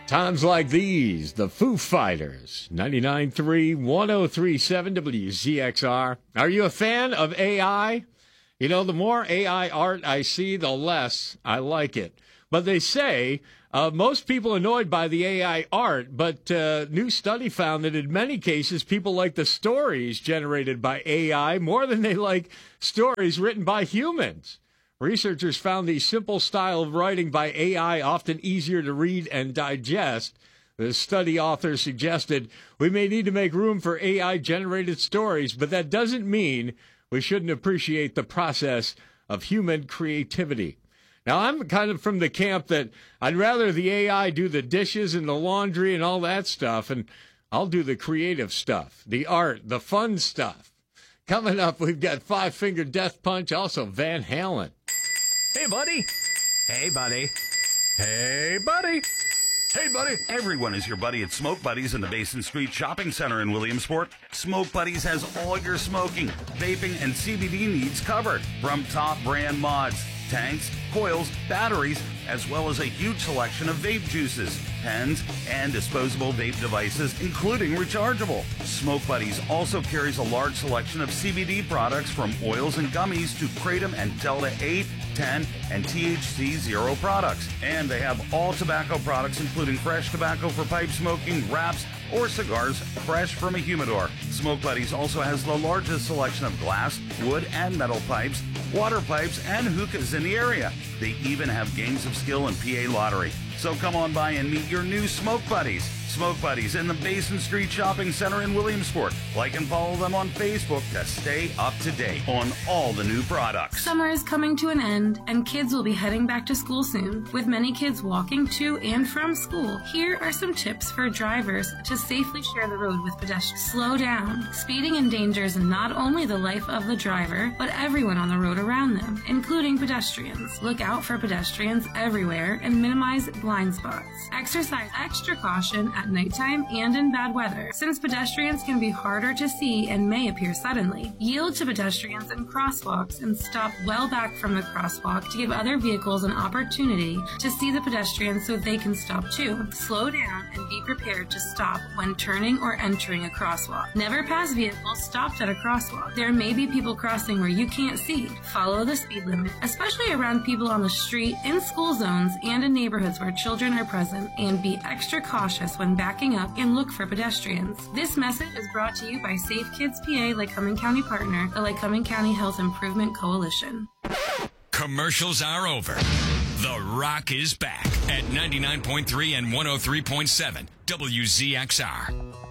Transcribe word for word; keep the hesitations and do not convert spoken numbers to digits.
Times like these, the Foo Fighters, ninety-nine point three, one oh three point seven W Z X R. Are you a fan of A I? You know, the more A I art I see, the less I like it. But they say uh, most people annoyed by the A I art, but uh, new study found that in many cases, people like the stories generated by A I more than they like stories written by humans. Researchers found the simple style of writing by A I often easier to read and digest. The study authors suggested we may need to make room for A I-generated stories, but that doesn't mean we shouldn't appreciate the process of human creativity. Now, I'm kind of from the camp that I'd rather the A I do the dishes and the laundry and all that stuff, and I'll do the creative stuff, the art, the fun stuff. Coming up, we've got Five Finger Death Punch, also Van Halen. Hey, buddy. Hey, buddy. Hey, buddy. Hey, buddy. Everyone is your buddy at Smoke Buddies in the Basin Street Shopping Center in Williamsport. Smoke Buddies has all your smoking, vaping, and C B D needs covered. From top brand mods, tanks, coils, batteries, as well as a huge selection of vape juices, pens, and disposable vape devices, including rechargeable. Smoke Buddies also carries a large selection of C B D products from oils and gummies to Kratom and Delta eight, ten, and T H C zero products. And they have all tobacco products, including fresh tobacco for pipe smoking, wraps, or cigars fresh from a humidor. Smoke Buddies also has the largest selection of glass, wood, and metal pipes, water pipes, and hookahs in the area. They even have games of skill and P A lottery. So come on by and meet your new Smoke Buddies. Smoke Buddies in the Basin Street Shopping Center in Williamsport. Like and follow them on Facebook to stay up to date on all the new products. Summer is coming to an end, and kids will be heading back to school soon. With many kids walking to and from school, here are some tips for drivers to safely share the road with pedestrians. Slow down. Speeding endangers not only the life of the driver, but everyone on the road around them, including pedestrians. Look out for pedestrians everywhere and minimize blind spots. Exercise extra caution at nighttime and in bad weather, since pedestrians can be harder to see and may appear suddenly. Yield to pedestrians in crosswalks and stop well back from the crosswalk to give other vehicles an opportunity to see the pedestrians so they can stop too. Slow down and be prepared to stop when turning or entering a crosswalk. Never pass vehicles stopped at a crosswalk. There may be people crossing where you can't see. Follow the speed limit, especially around people on the street, in school zones, and in neighborhoods where children are present, and be extra cautious when backing up and look for pedestrians. This message is brought to you by Safe Kids P A, Lycoming County partner, the Lycoming County Health Improvement Coalition. Commercials are over. The Rock is back at ninety-nine point three and one oh three point seven W Z X R.